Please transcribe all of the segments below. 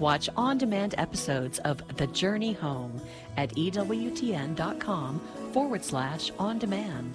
Watch on-demand episodes of The Journey Home at EWTN.com/on-demand.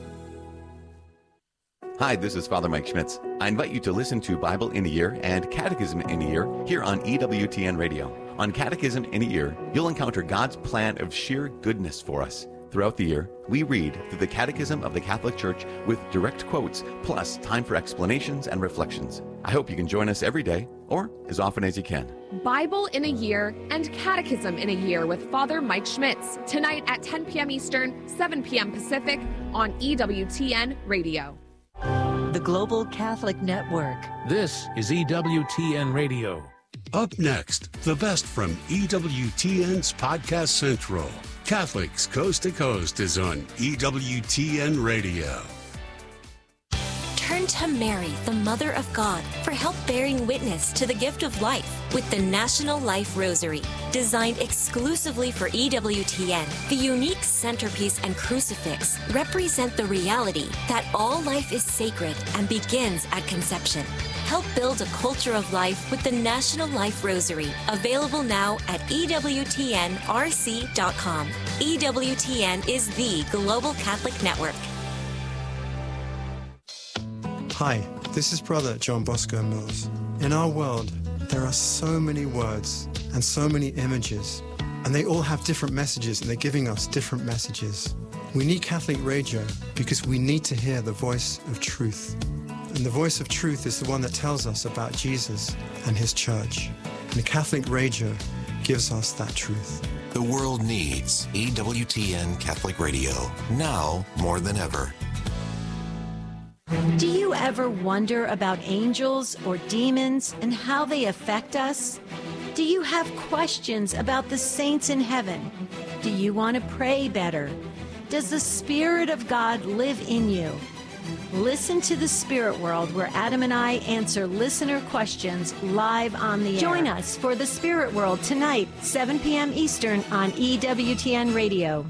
Hi, this is Father Mike Schmitz. I invite you to listen to Bible in a Year and Catechism in a Year here on EWTN Radio. On Catechism in a Year, you'll encounter God's plan of sheer goodness for us. Throughout the year, we read through the Catechism of the Catholic Church with direct quotes, plus time for explanations and reflections. I hope you can join us every day, or as often as you can. Bible in a Year and Catechism in a Year with Father Mike Schmitz, tonight at 10 p.m. Eastern, 7 p.m. Pacific on EWTN Radio. The Global Catholic Network. This is EWTN Radio. Up next, the best from EWTN's Podcast Central. Catholics Coast to Coast is on EWTN Radio. Turn to Mary, the Mother of God, for help bearing witness to the gift of life with the National Life Rosary. Designed exclusively for EWTN, the unique centerpiece and crucifix represent the reality that all life is sacred and begins at conception. Help build a culture of life with the National Life Rosary, available now at EWTNRC.com. EWTN is the Global Catholic Network. Hi, this is Brother John Bosco Mills. In our world, there are so many words and so many images, and they all have different messages, and they're giving us different messages. We need Catholic radio because we need to hear the voice of truth. And the voice of truth is the one that tells us about Jesus and his church. And the Catholic radio gives us that truth. The world needs EWTN Catholic Radio, now more than ever. Do you ever wonder about angels or demons and how they affect us? Do you have questions about the saints in heaven? Do you want to pray better? Does the Spirit of God live in you? Listen to The Spirit World, where Adam and I answer listener questions live on the air. Join us for The Spirit World tonight, 7 p.m. Eastern on EWTN Radio.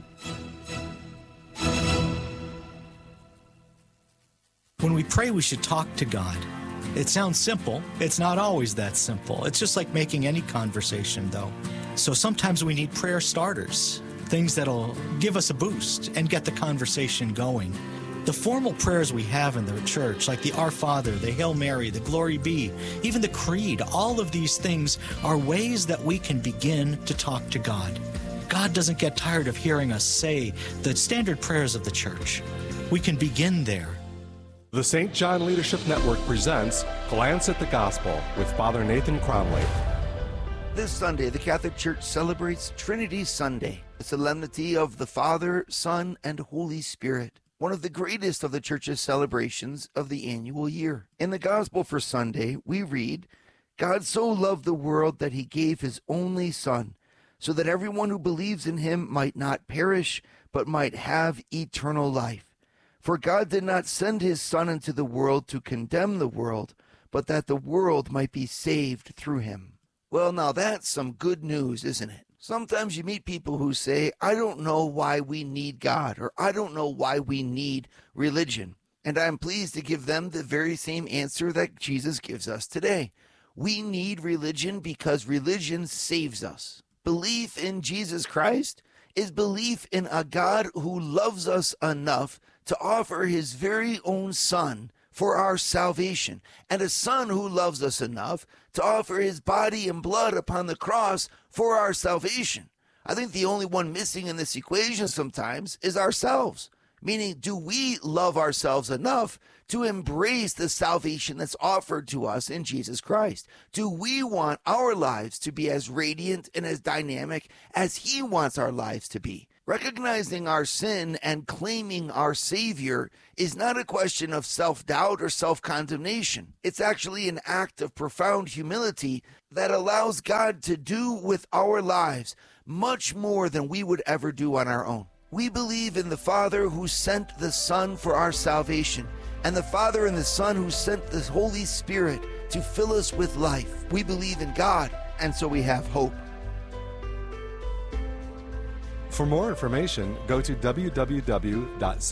When we pray, we should talk to God. It sounds simple. It's not always that simple. It's just like making any conversation, though. So sometimes we need prayer starters, things that'll give us a boost and get the conversation going. The formal prayers we have in the church, like the Our Father, the Hail Mary, the Glory Be, even the Creed, all of these things are ways that we can begin to talk to God. God doesn't get tired of hearing us say the standard prayers of the church. We can begin there. The St. John Leadership Network presents Glance at the Gospel with Father Nathan Cromley. This Sunday, the Catholic Church celebrates Trinity Sunday, the solemnity of the Father, Son, and Holy Spirit, one of the greatest of the Church's celebrations of the annual year. In the Gospel for Sunday, we read, God so loved the world that he gave his only Son, so that everyone who believes in him might not perish, but might have eternal life. For God did not send his Son into the world to condemn the world, but that the world might be saved through him. Well, now that's some good news, isn't it? Sometimes you meet people who say, I don't know why we need God, or I don't know why we need religion. And I'm pleased to give them the very same answer that Jesus gives us today. We need religion because religion saves us. Belief in Jesus Christ is belief in a God who loves us enough to offer his very own Son for our salvation, and a Son who loves us enough to offer his body and blood upon the cross for our salvation. I think the only one missing in this equation sometimes is ourselves. Meaning, do we love ourselves enough to embrace the salvation that's offered to us in Jesus Christ? Do we want our lives to be as radiant and as dynamic as he wants our lives to be? Recognizing our sin and claiming our Savior is not a question of self-doubt or self-condemnation. It's actually an act of profound humility that allows God to do with our lives much more than we would ever do on our own. We believe in the Father who sent the Son for our salvation, and the Father and the Son who sent the Holy Spirit to fill us with life. We believe in God, and so we have hope. For more information, go to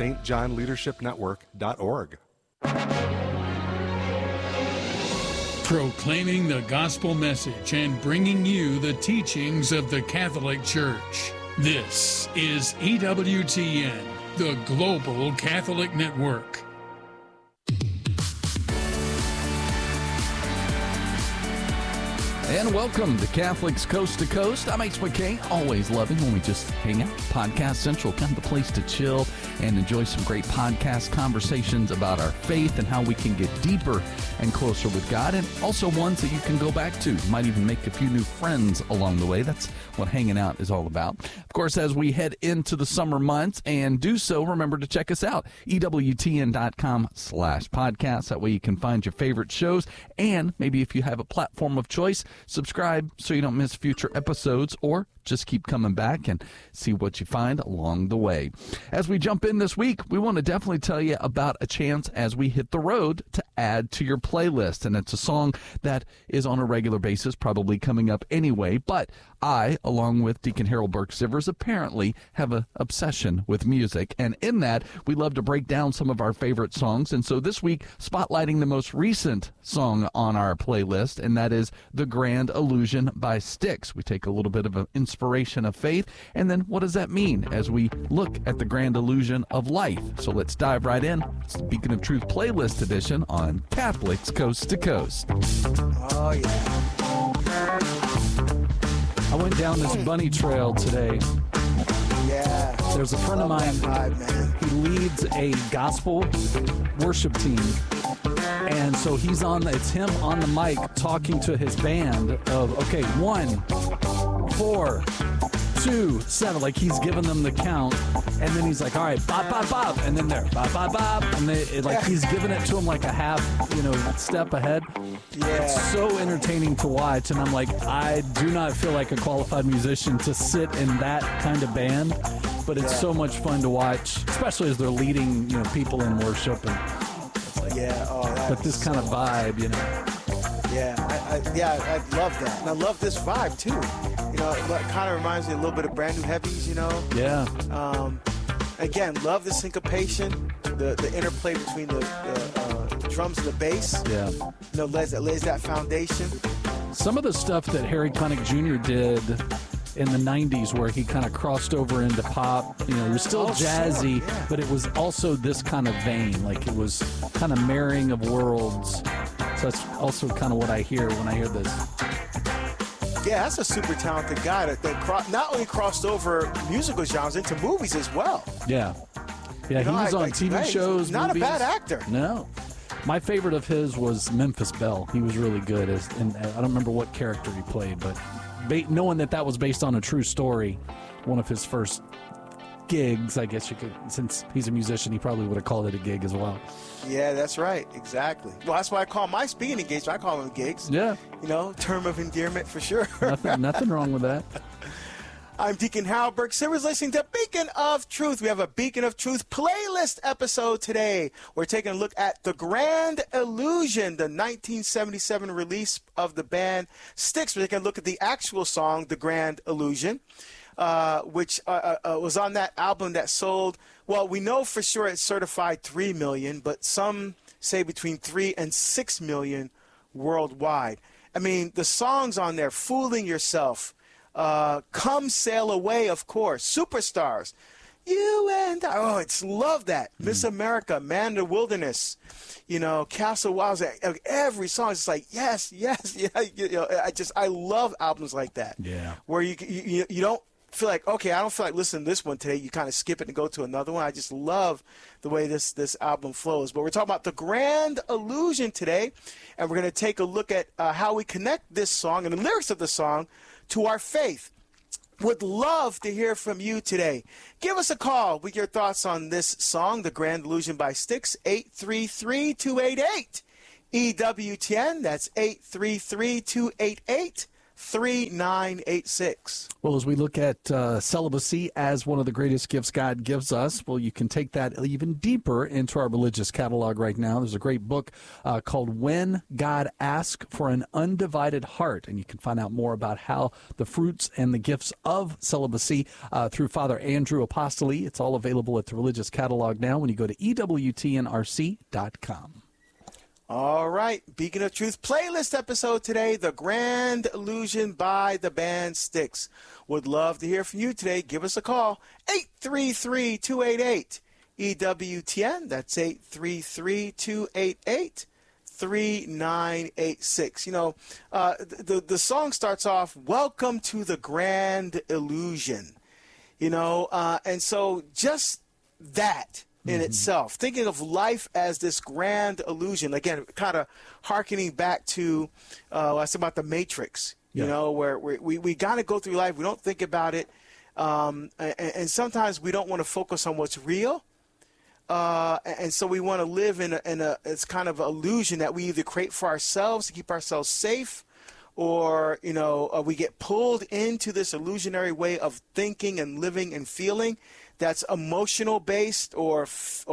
www.stjohnleadershipnetwork.org. proclaiming the gospel message and bringing you the teachings of the Catholic Church. This is EWTN, the Global Catholic Network. And welcome to Catholics Coast to Coast. I'm H. McKay, always loving when we just hang out. Podcast Central, kind of the place to chill and enjoy some great podcast conversations about our faith and how we can get deeper and closer with God, and also ones that you can go back to. You might even make a few new friends along the way. That's what hanging out is all about. Of course, as we head into the summer months and do so, remember to check us out, EWTN.com/podcast. That way you can find your favorite shows, and maybe if you have a platform of choice, subscribe so you don't miss future episodes, or just keep coming back and see what you find along the way. As we jump in this week, we want to definitely tell you about a chance as we hit the road to add to your playlist. And it's a song that is on a regular basis, probably coming up anyway. But I, along with Deacon Harold Burke-Sivers, apparently have an obsession with music. And in that, we love to break down some of our favorite songs. And so this week, spotlighting the most recent song on our playlist, and that is The Grand Illusion by Styx. We take a little bit of an inspiration of faith, and then what does that mean as we look at the grand illusion of life? So let's dive right in. It's the Beacon of Truth playlist edition on Catholics Coast to Coast. Oh, yeah. I went down this bunny trail today. Yeah. There's a friend of mine. He leads a gospel worship team. And so it's him on the mic talking to his band of, okay, 1, 4, 2, 7. Like he's giving them the count. And then he's like, all right, bop, bop, bop. And then they're bop, bop, bop. And he's giving it to them like a half, step ahead. Yeah. It's so entertaining to watch. And I'm like, I do not feel like a qualified musician to sit in that kind of band. But it's so much fun to watch, especially as they're leading, people in worship. And but this kind of vibe, Yeah, I love that. And I love this vibe, too. It kind of reminds me a little bit of Brand New Heavies, Yeah. Again, love the syncopation, the interplay between the drums and the bass. Yeah. Lays that foundation. Some of the stuff that Harry Connick Jr. did in the 90s where he kind of crossed over into pop, he was still jazzy, but it was also this kind of vein, like it was kind of marrying of worlds. So that's also kind of what I hear when I hear this. Yeah, that's a super talented guy that not only crossed over musical genres into movies as well. Yeah. Yeah, he was on TV shows, not movies. a bad actor. No. My favorite of his was Memphis Belle. He was really good. And I don't remember what character he played, but knowing that was based on a true story, one of his first gigs, I guess you could, since he's a musician, he probably would have called it a gig as well. Yeah, that's right. Exactly. Well, that's why I call my speaking engagement, I call them gigs. Yeah. Term of endearment for sure. Nothing wrong with that. I'm Deacon Harold Burke-Sivers, listening to Beacon of Truth. We have a Beacon of Truth playlist episode today. We're taking a look at The Grand Illusion, the 1977 release of the band Styx. We're taking a look at the actual song, The Grand Illusion, which was on that album that sold, well, we know for sure it's certified 3 million, but some say between 3 and 6 million worldwide. I mean, the songs on there, Fooling Yourself, Come Sail Away, of course, Superstars, You and I, it's love that. Miss America, Man in the Wilderness, Castle Wilds, every song is like, yes, yeah. I love albums like that. Yeah. Where you don't feel like, okay, I don't feel like listening to this one today. You kind of skip it and go to another one. I just love the way this album flows. But we're talking about The Grand Illusion today, and we're going to take a look at how we connect this song and the lyrics of the song to our faith. Would love to hear from you today. Give us a call with your thoughts on this song, The Grand Illusion by Styx, 833-288. EWTN, that's 833-288-3986. Well, as we look at celibacy as one of the greatest gifts God gives us, well, you can take that even deeper into our religious catalog right now. There's a great book called When God Asks for an Undivided Heart, and you can find out more about how the fruits and the gifts of celibacy through Father Andrew Apostoli. It's all available at the religious catalog now when you go to EWTNRC.com. All right, Beacon of Truth playlist episode today, The Grand Illusion by the band Styx. Would love to hear from you today. Give us a call, 833-288-EWTN. That's 833-288-3986. You know, the song starts off, welcome to the Grand Illusion. You know, and so just that in itself, thinking of life as this grand illusion, again, kind of hearkening back to, I said about the Matrix, you know, where we got to go through life. We don't think about it. And sometimes we don't want to focus on what's real. And so we want to live in a it's kind of illusion that we either create for ourselves to keep ourselves safe, or, you know, we get pulled into this illusionary way of thinking and living and feeling that's emotional based or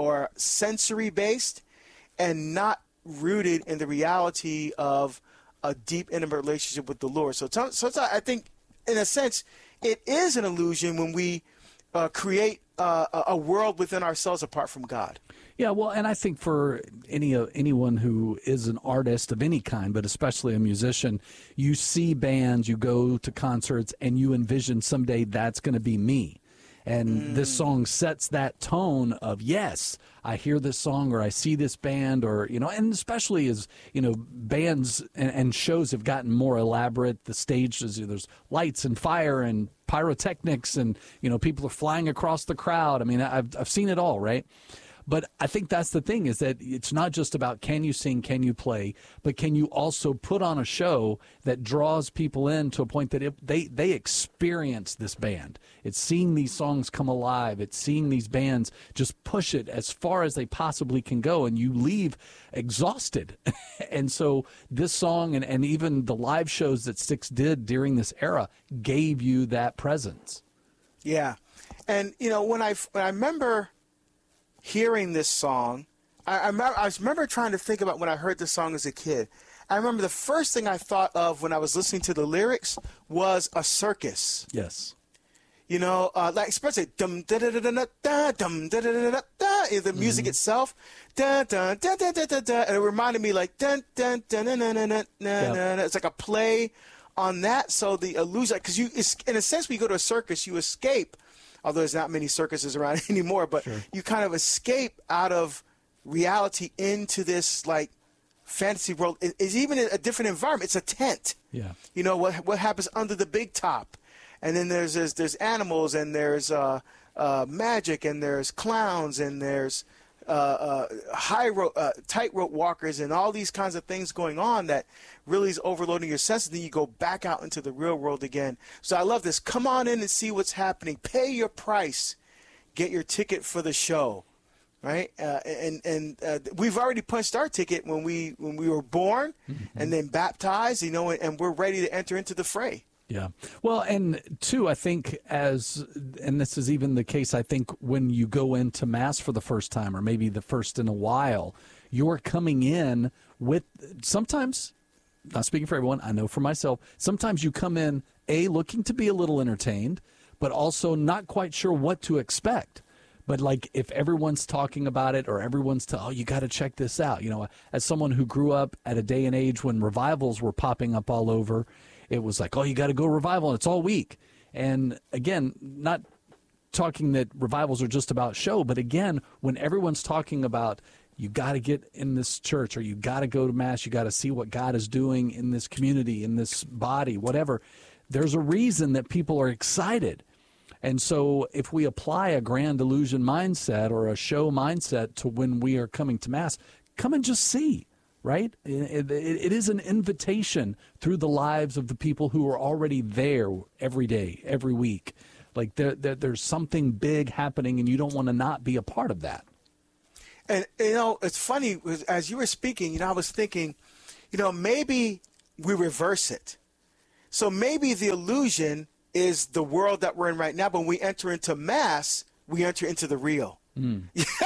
sensory based, and not rooted in the reality of a deep, intimate relationship with the Lord. So I think, in a sense, it is an illusion when we create a world within ourselves apart from God. Yeah, well, and I think for anyone who is an artist of any kind, but especially a musician, you see bands, you go to concerts, and you envision someday that's going to be me. And this song sets that tone of, yes, I hear this song or I see this band, or, you know, and especially as, you know, bands and shows have gotten more elaborate. The stages, there's lights and fire and pyrotechnics, and, you know, people are flying across the crowd. I mean, I've seen it all, right? But I think that's the thing, is that it's not just about can you sing, can you play, but can you also put on a show that draws people in to a point that they experience this band. It's seeing these songs come alive. It's seeing these bands just push it as far as they possibly can go, and you leave exhausted. And so this song and even the live shows that Styx did during this era gave you that presence. Yeah. And, you know, when I remember hearing this song, I remember trying to think about when I heard this song as a kid. I remember the first thing I thought of when I was listening to the lyrics was a circus. Yes. You know, like especially dum da da da da da dum da da da da da, the music itself, da da da da da da da, and it reminded me like dun dun dun dun dun dun dun dun. It's like a play on that. So the illusion, because you, in a sense, when you go to a circus, you escape. Although there's not many circuses around anymore, but you kind of escape out of reality into this like fantasy world. It's even a different environment. It's a tent. Yeah. You know what happens under the big top, and then there's animals, and there's magic, and there's clowns, and there's tightrope walkers, and all these kinds of things going on that really is overloading your senses. Then you go back out into the real world again. So I love this. Come on in and see what's happening. Pay your price. Get your ticket for the show, right? And we've already punched our ticket when we were born, and then baptized, you know, and we're ready to enter into the fray. Yeah. Well, and two, I think and this is even the case, I think, when you go into Mass for the first time, or maybe the first in a while, you're coming in with, sometimes, not speaking for everyone, I know for myself, sometimes you come in, looking to be a little entertained, but also not quite sure what to expect. But like if everyone's talking about it, or everyone's you got to check this out. You know, as someone who grew up at a day and age when revivals were popping up all over, it was like, you got to go revival, and it's all week. And again, not talking that revivals are just about show, but again, when everyone's talking about you got to get in this church, or you got to go to Mass, you got to see what God is doing in this community, in this body, whatever, there's a reason that people are excited. And so if we apply a grand illusion mindset or a show mindset to when we are coming to Mass, come and just see. Right? It is an invitation through the lives of the people who are already there every day, every week. Like there's something big happening, and you don't want to not be a part of that. And, you know, it's funny, as you were speaking, you know, I was thinking, you know, maybe we reverse it. So maybe the illusion is the world that we're in right now, but when we enter into Mass, we enter into the real.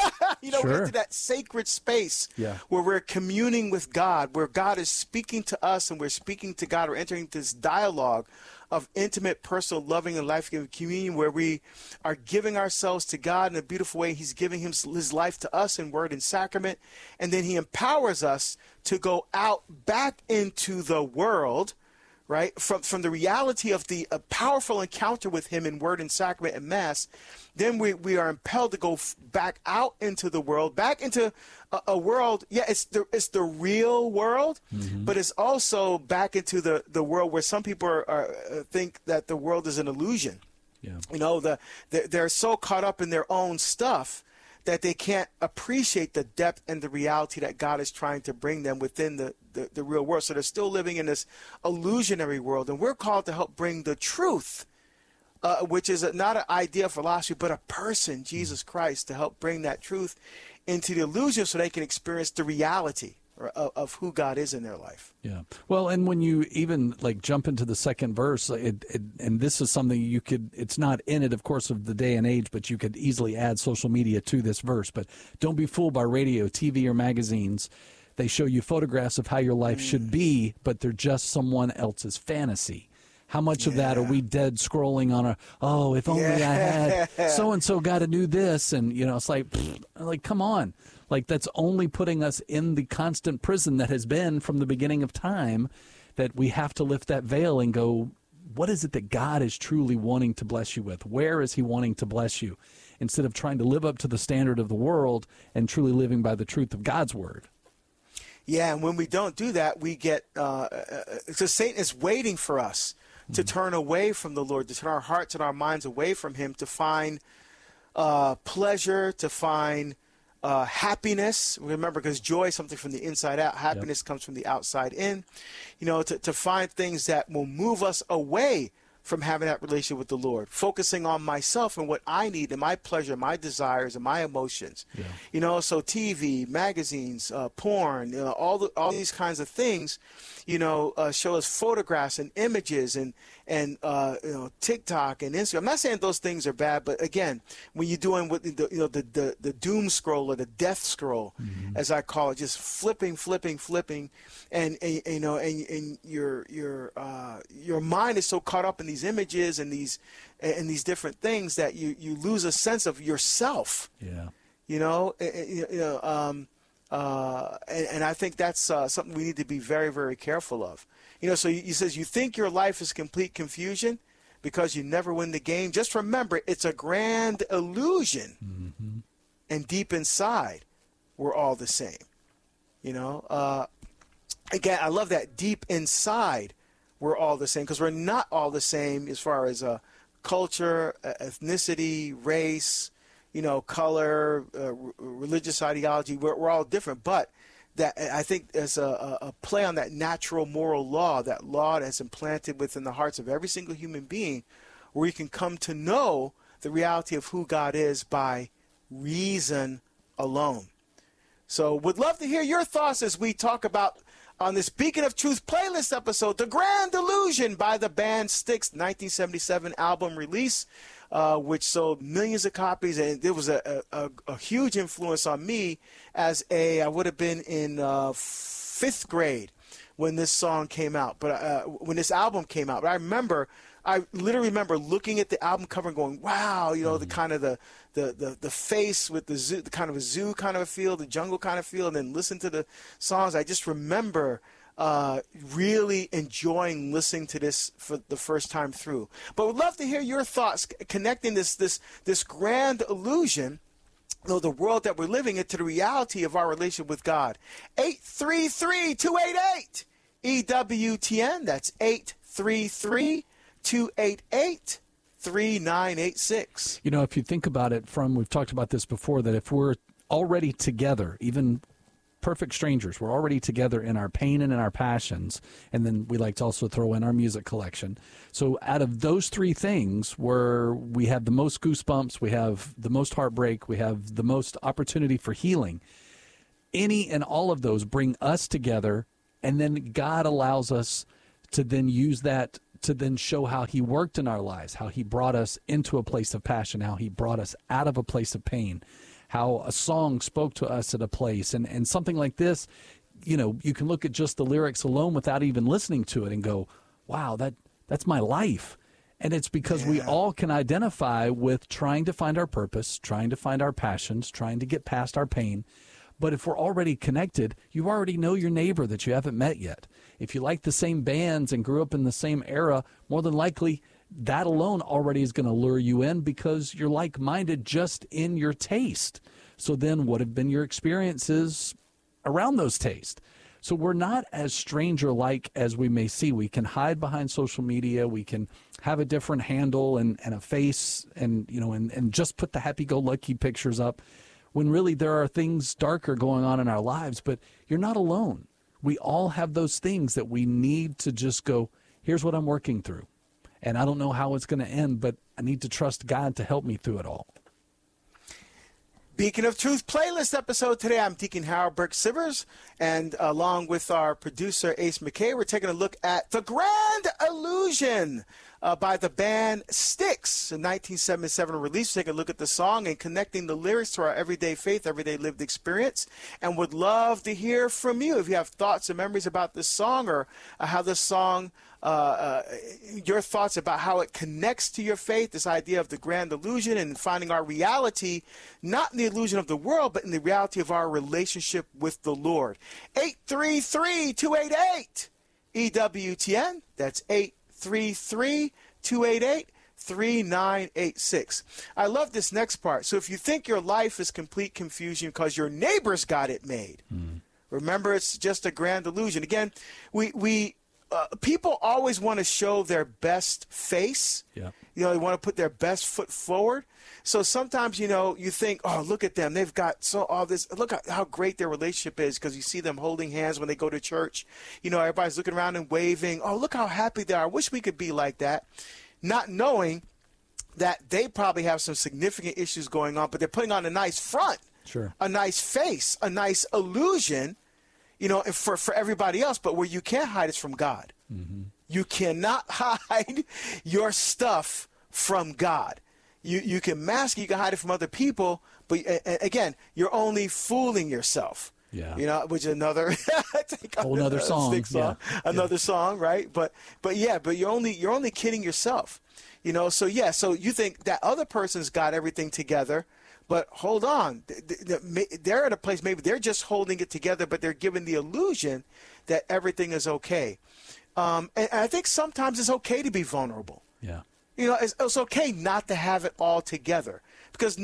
We're into that sacred space where we're communing with God, where God is speaking to us and we're speaking to God. We're entering this dialogue of intimate, personal, loving, and life-giving communion where we are giving ourselves to God in a beautiful way. He's giving his life to us in word and sacrament. And then he empowers us to go out back into the world, right, from the reality of the powerful encounter with him in word and sacrament and mass. Then we are impelled to go back out into the world, back into a world. Yeah, it's the real world, but it's also back into the world where some people are think that the world is an illusion. Yeah. They're so caught up in their own stuff that they can't appreciate the depth and the reality that God is trying to bring them within the real world. So they're still living in this illusionary world, and we're called to help bring the truth, which is not an idea, philosophy, but a person, Jesus Christ, to help bring that truth into the illusion so they can experience the reality of who God is in their life. Yeah. Well, and when you even jump into the second verse, and this is something you could, it's not in it, of course, of the day and age, but you could easily add social media to this verse. But don't be fooled by radio, TV, or magazines. They show you photographs of how your life should be, but they're just someone else's fantasy. How much of that are we dead scrolling on if only I had so-and-so got to do this. And, it's like, come on. That's only putting us in the constant prison that has been from the beginning of time, that we have to lift that veil and go, what is it that God is truly wanting to bless you with? Where is he wanting to bless you? Instead of trying to live up to the standard of the world and truly living by the truth of God's word. Yeah, and when we don't do that, we get so Satan is waiting for us to turn away from the Lord, to turn our hearts and our minds away from him, to find pleasure, to find happiness. Remember, because joy is something from the inside out. Happiness comes from the outside in. To find things that will move us away from having that relationship with the Lord, focusing on myself and what I need and my pleasure, my desires, and my emotions. Yeah. So TV, magazines, porn, all these kinds of things, show us photographs and images and TikTok and Instagram. I'm not saying those things are bad, but again, when you're doing what the doom scroll or the death scroll, as I call it, just flipping, and your mind is so caught up in these images and these different things that you lose a sense of yourself. Yeah. And I think that's something we need to be very, very careful of. So he says, you think your life is complete confusion because you never win the game. Just remember, it's a grand illusion. And deep inside, we're all the same. Again, I love that. Deep inside, we're all the same, because we're not all the same as far as culture, ethnicity, race, color, religious ideology. We're all different, but that I think is a play on that natural moral law, that law that's implanted within the hearts of every single human being, where you can come to know the reality of who God is by reason alone. So would love to hear your thoughts as we talk about on this Beacon of Truth playlist episode, The Grand Illusion by the band Styx, 1977 album release, which sold millions of copies, and it was a huge influence on me as I would have been in 5th grade when this song came out, when this album came out. But I literally remember looking at the album cover and going, wow, the kind of the face with the zoo, the kind of a zoo kind of a feel, the jungle kind of feel, and then listen to the songs. I just remember really enjoying listening to this for the first time through. But would love to hear your thoughts connecting this grand illusion, the world that we're living in, to the reality of our relationship with God. 833-288 EWTN. That's 833-288-3986. If you think about it we've talked about this before, that if we're already together, even perfect strangers, we're already together in our pain and in our passions, and then we like to also throw in our music collection. So out of those three things, where we have the most goosebumps, we have the most heartbreak, we have the most opportunity for healing, any and all of those bring us together, and then God allows us to then use that to then show how he worked in our lives, how he brought us into a place of passion, how he brought us out of a place of pain, how a song spoke to us at a place. And something like this, you know, you can look at just the lyrics alone without even listening to it and go, wow, that's my life. And it's because we all can identify with trying to find our purpose, trying to find our passions, trying to get past our pain. But if we're already connected, you already know your neighbor that you haven't met yet. If you like the same bands and grew up in the same era, more than likely that alone already is going to lure you in because you're like-minded just in your taste. So then what have been your experiences around those tastes? So we're not as stranger-like as we may see. We can hide behind social media. We can have a different handle and a face and, you know, and just put the happy-go-lucky pictures up when really there are things darker going on in our lives. But you're not alone. We all have those things that we need to just go, here's what I'm working through. And I don't know how it's going to end, but I need to trust God to help me through it all. Beacon of Truth playlist episode today. I'm Deacon Howard Burke-Sivers, and along with our producer Ace McKay, we're taking a look at The Grand Illusion by the band Styx, a 1977 release. We're taking a look at the song and connecting the lyrics to our everyday faith, everyday lived experience, and would love to hear from you if you have thoughts and memories about this song or how this song your thoughts about how it connects to your faith, this idea of the grand illusion and finding our reality, not in the illusion of the world, but in the reality of our relationship with the Lord. 833-288-EWTN. That's 833-288-3986. I love this next part. So if you think your life is complete confusion because your neighbors got it made, remember it's just a grand illusion. Again, people always want to show their best face. Yeah. You know, they want to put their best foot forward. So sometimes, you know, you think, oh, look at them. They've got all this. Look at how great their relationship is because you see them holding hands when they go to church. You know, everybody's looking around and waving. Oh, look how happy they are. I wish we could be like that. Not knowing that they probably have some significant issues going on, but they're putting on a nice front, a nice face, a nice illusion, you know, for everybody else, but where you can't hide is from God. Mm-hmm. You cannot hide your stuff from God. You can mask it, you can hide it from other people, but again, you're only fooling yourself. Yeah. You know, which is another whole another song. Another song, right? But you're only kidding yourself. You know, so you think that other person's got everything together. But hold on, they're at a place, maybe they're just holding it together, but they're given the illusion that everything is okay. And I think sometimes it's okay to be vulnerable. Yeah. You know, it's okay not to have it all together. Because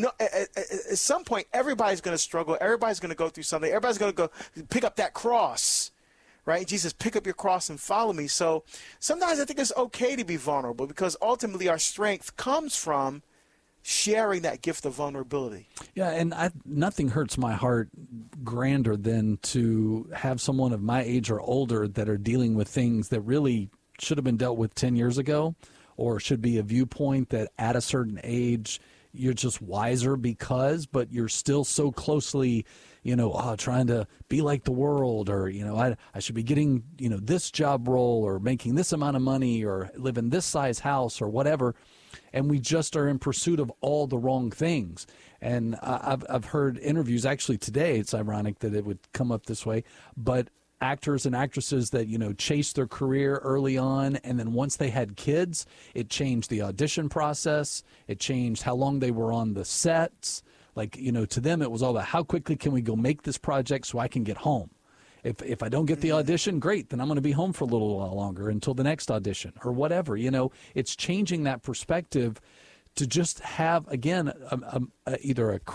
at some point, everybody's going to struggle. Everybody's going to go through something. Everybody's going to go pick up that cross, right? Jesus, pick up your cross and follow me. So sometimes I think it's okay to be vulnerable because ultimately our strength comes from sharing that gift of vulnerability. Yeah, and nothing hurts my heart grander than to have someone of my age or older that are dealing with things that really should have been dealt with 10 years ago, or should be a viewpoint that at a certain age you're just wiser but you're still so closely, you know, trying to be like the world, or, you know, I should be getting, you know, this job role or making this amount of money or live in this size house or whatever. And we just are in pursuit of all the wrong things. And I've heard interviews, actually today, it's ironic that it would come up this way, but actors and actresses that, you know, chased their career early on, and then once they had kids, it changed the audition process. It changed how long they were on the sets. Like, you know, to them, it was all about how quickly can we go make this project so I can get home. If I don't get the audition, great, then I'm going to be home for a little while longer until the next audition or whatever. You know, it's changing that perspective to just have, again, either a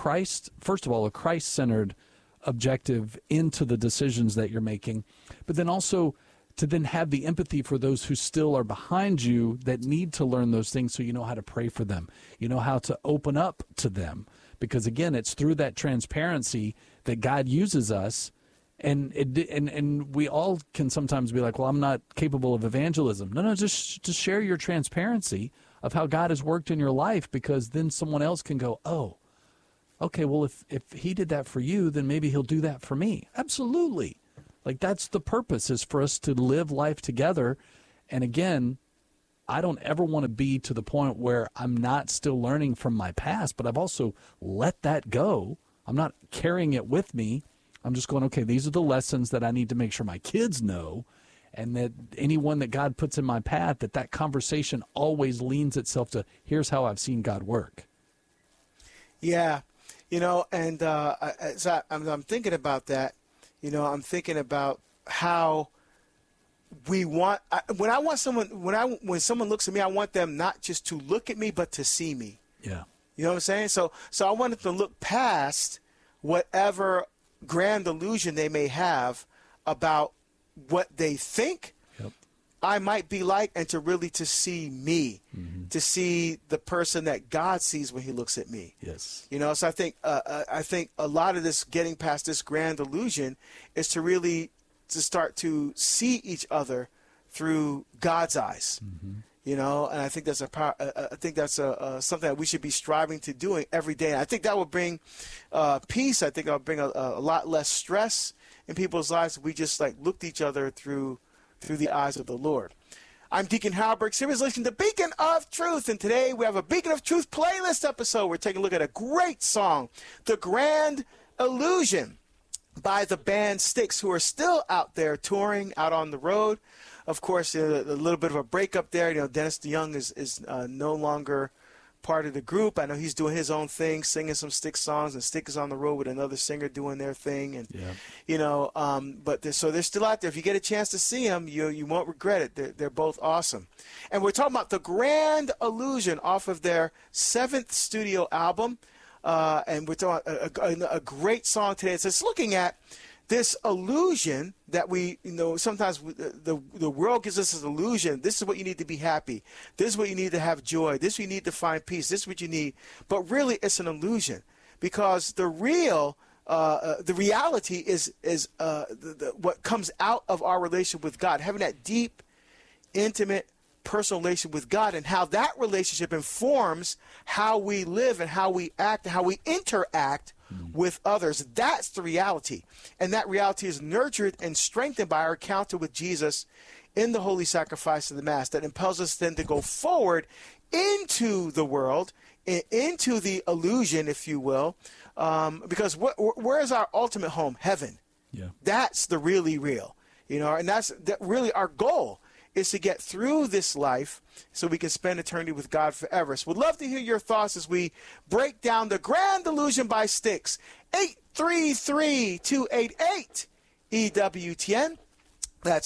Christ-centered objective into the decisions that you're making, but then also to then have the empathy for those who still are behind you that need to learn those things, so you know how to pray for them. You know how to open up to them, because, again, it's through that transparency that God uses us. And we all can sometimes be like, well, I'm not capable of evangelism. No, just share your transparency of how God has worked in your life, because then someone else can go, oh, okay, well, if he did that for you, then maybe he'll do that for me. Absolutely. Like, that's the purpose, is for us to live life together. And again, I don't ever want to be to the point where I'm not still learning from my past, but I've also let that go I'm not carrying it with me. I'm just going, okay, these are the lessons that I need to make sure my kids know, and that anyone that God puts in my path, that conversation always leans itself to, here's how I've seen God work. Yeah. And as I'm thinking about that, I'm thinking about how we want, when someone looks at me, I want them not just to look at me, but to see me. Yeah. You know what I'm saying? So I want them to look past whatever grand illusion they may have about what they think I might be like, and to see me, to see the person that God sees when he looks at me. Yes. So I think a lot of this, getting past this grand illusion, is to really to start to see each other through God's eyes. And I think that's something that we should be striving to doing every day. And I think that will bring peace. I think that will bring a lot less stress in people's lives if we just looked each other through the eyes of the Lord. I'm Deacon Halberg. Series listening to Beacon of Truth, and today we have a Beacon of Truth playlist episode. We're taking a look at a great song, The Grand Illusion, by the band Styx, who are still out there touring out on the road. Of course, a little bit of a breakup there. Dennis DeYoung is no longer part of the group. I know he's doing his own thing, singing some Styx songs, and Styx is on the road with another singer doing their thing. And so they're still out there. If you get a chance to see them, you won't regret it. They're both awesome. And we're talking about The Grand Illusion off of their 7th studio album. And we're talking a great song today. It's looking at this illusion that we, sometimes the world gives us this illusion. This is what you need to be happy. This is what you need to have joy. This is what you need to find peace. This is what you need. But really, it's an illusion, because the reality is what comes out of our relationship with God, having that deep, intimate, personal relationship with God, and how that relationship informs how we live and how we act and how we interact with others. That's the reality. And that reality is nurtured and strengthened by our encounter with Jesus in the holy sacrifice of the Mass, that impels us then to go forward into the world, into the illusion, if you will, because where is our ultimate home? Heaven. Yeah. That's the really real, and that's really our goal, is to get through this life so we can spend eternity with God forever. So we'd love to hear your thoughts as we break down The Grand Illusion by Styx. 833-288 EWTN. That's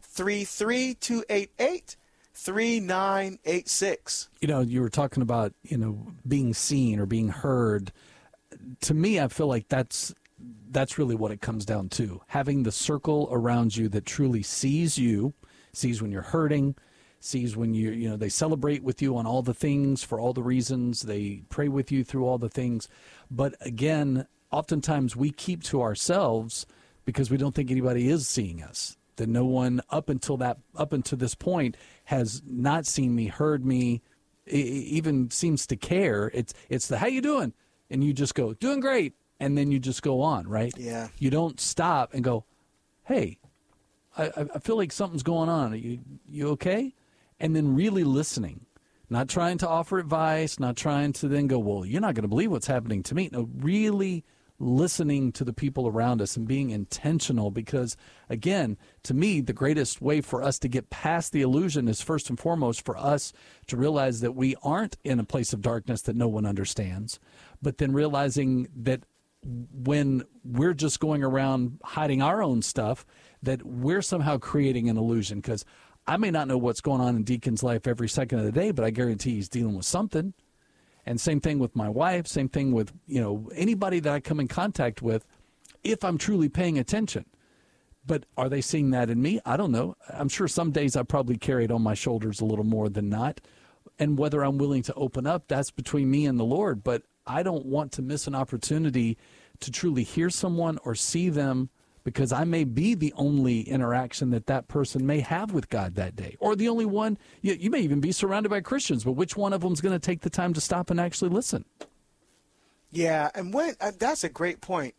833-288-3986. You were talking about, being seen or being heard. To me, I feel like that's really what it comes down to. Having the circle around you that truly sees you, sees when you're hurting, sees when they celebrate with you on all the things for all the reasons, they pray with you through all the things. But again, oftentimes we keep to ourselves because we don't think anybody is seeing us. That no one up until this point has not seen me, heard me, even seems to care. It's the, how you doing? And you just go, doing great. And then you just go on, right? Yeah. You don't stop and go, hey, I feel like something's going on. Are you okay? And then really listening, not trying to offer advice, not trying to then go, well, you're not going to believe what's happening to me. No, really listening to the people around us and being intentional, because, again, to me, the greatest way for us to get past the illusion is first and foremost for us to realize that we aren't in a place of darkness that no one understands, but then realizing that when we're just going around hiding our own stuff, that we're somehow creating an illusion. Because I may not know what's going on in Deacon's life every second of the day, but I guarantee he's dealing with something. And same thing with my wife, same thing with, anybody that I come in contact with, if I'm truly paying attention. But are they seeing that in me? I don't know. I'm sure some days I probably carry it on my shoulders a little more than not. And whether I'm willing to open up, that's between me and the Lord. But I don't want to miss an opportunity to truly hear someone or see them, because I may be the only interaction that person may have with God that day, or the only one. You may even be surrounded by Christians, but which one of them is going to take the time to stop and actually listen? Yeah, and that's a great point.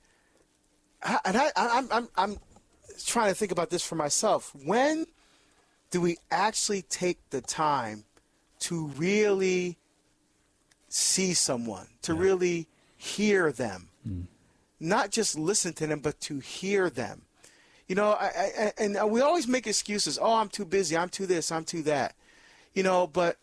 I'm trying to think about this for myself. When do we actually take the time to really see someone, to really hear them? not just listen to them, but to hear them. You know, and we always make excuses. Oh, I'm too busy. I'm too this. I'm too that. You know, but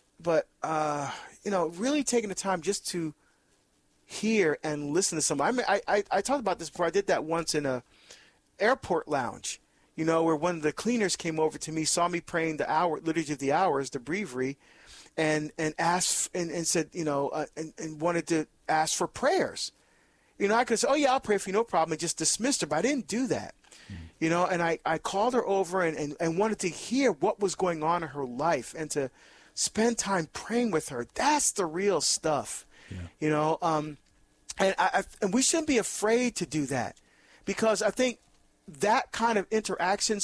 you know, really taking the time just to hear and listen to somebody. I mean, I talked about this before. I did that once in a airport lounge, you know, where one of the cleaners came over to me, saw me praying the Liturgy of the Hours, the breviary, and asked and said, you know, and wanted to ask for prayers. You know, I could say, oh, yeah, I'll pray for you, no problem, and just dismissed her, but I didn't do that. You know, and I called her over and wanted to hear what was going on in her life and to spend time praying with her. That's the real stuff, you know. And we shouldn't be afraid to do that, because I think that kind of interaction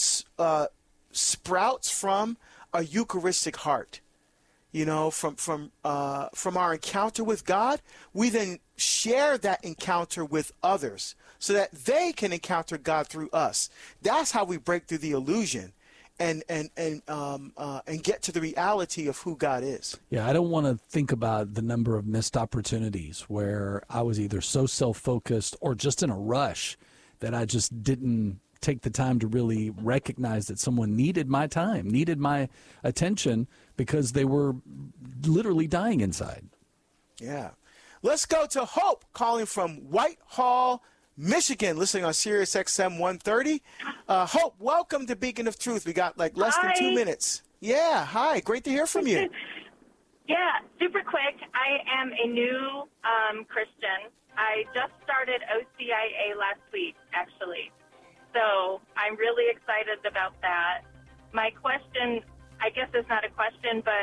sprouts from a Eucharistic heart. You know, from our encounter with God, we then share that encounter with others so that they can encounter God through us. That's how we break through the illusion and get to the reality of who God is. Yeah, I don't want to think about the number of missed opportunities where I was either so self-focused or just in a rush that I just didn't take the time to really recognize that someone needed my time, needed my attention, because they were literally dying inside. Yeah. Let's go to Hope, calling from Whitehall, Michigan, listening on Sirius XM 130. Hope, welcome to Beacon of Truth. We got like less than 2 minutes. Yeah, hi. Great to hear from you. Yeah, super quick. I am a new Christian. I just started OCIA last week, actually. So I'm really excited about that. My question, I guess it's not a question, but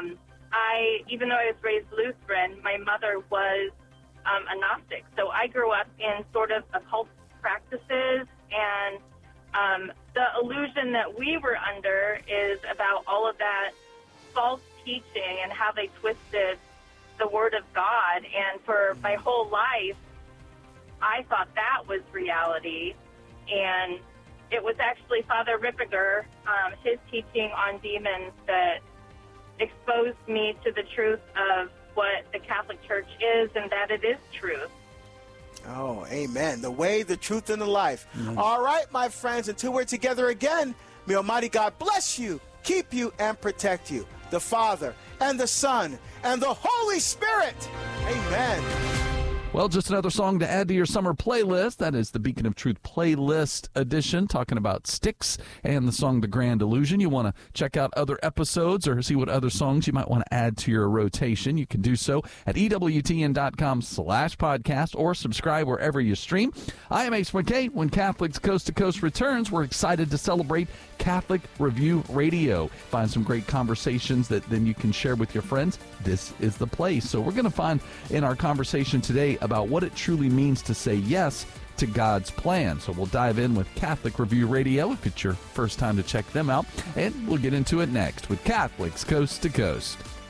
even though I was raised Lutheran, my mother was a Gnostic. So I grew up in sort of occult practices, and the illusion that we were under is about all of that false teaching and how they twisted the Word of God. And for my whole life, I thought that was reality. And it was actually Father Ripperger, his teaching on demons, that exposed me to the truth of what the Catholic Church is, and that it is truth. Oh, amen. The way, the truth, and the life. All right, my friends, until we're together again, may Almighty God bless you, keep you, and protect you. The Father, and the Son, and the Holy Spirit. Amen. Well, just another song to add to your summer playlist. That is the Beacon of Truth playlist edition, talking about Styx and the song The Grand Illusion. You want to check out other episodes or see what other songs you might want to add to your rotation. You can do so at EWTN.com/podcast or subscribe wherever you stream. I am Ace McKay. When Catholics Coast to Coast returns, we're excited to celebrate Catholic Review Radio. Find some great conversations that then you can share with your friends. This is the place. So we're going to find in our conversation today about what it truly means to say yes to God's plan. So we'll dive in with Catholic Review Radio if it's your first time to check them out, and we'll get into it next with Catholics Coast to Coast.